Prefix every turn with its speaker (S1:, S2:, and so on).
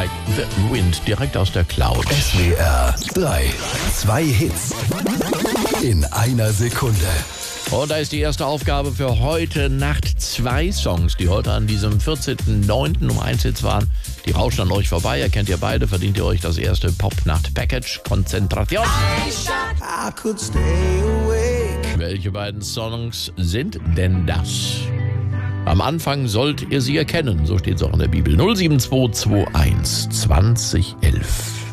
S1: Like the Wind, direkt aus der Cloud.
S2: SWR 3, 2 Hits in einer Sekunde.
S1: Und da ist die erste Aufgabe für heute Nacht. 2 Songs, die heute an diesem 14.09. Nummer 1 Hits waren. Die rauschen an euch vorbei. Erkennt ihr beide, verdient ihr euch das erste Pop-Nacht-Package. Konzentration! Welche beiden Songs sind denn das? Am Anfang sollt ihr sie erkennen, so steht es auch in der Bibel. 07221 2011.